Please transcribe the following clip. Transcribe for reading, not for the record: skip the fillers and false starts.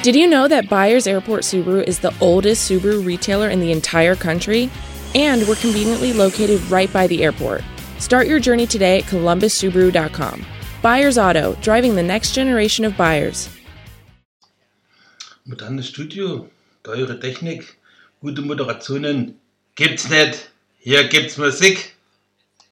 Did you know that Byers Airport Subaru is the oldest Subaru retailer in the entire country? And we're conveniently located right by the airport. Start your journey today at columbussubaru.com. Byers Auto, driving the next generation of buyers. Modernes Studio, teure Technik, gute Moderationen gibt's nicht. Hier gibt's Musik.